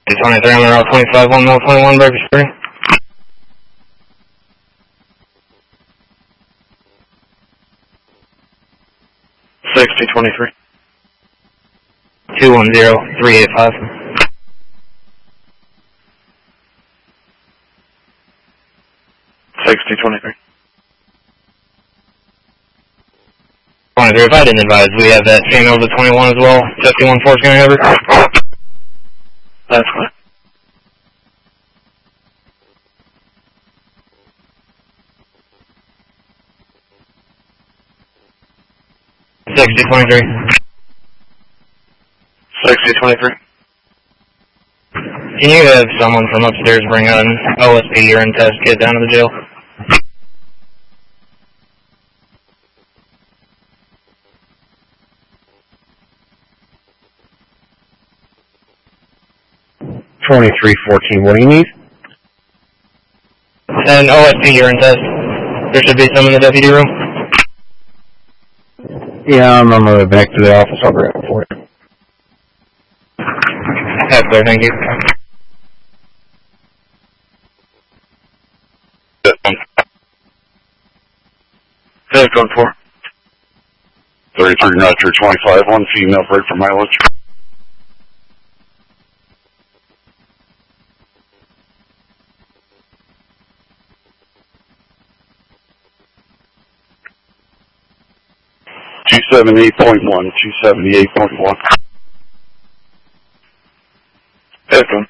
23 on the route 25, 1 mile 21, Burgess 3. 6023. 210-385. 6023. 23, if I didn't advise, we have that female to 21 as well. Chesky 1-4 going over. That's fine. $60-23. 6023. Can you have someone from upstairs bring an OSP urine test kit down to the jail? What do you need? An OSP urine test. There should be some in the deputy room. Yeah, I'm on my way back to the office. I'll grab it for you. That's clear, thank you. That's going for 33 Roger 25, 1 female break for mileage. $278.1. Echo.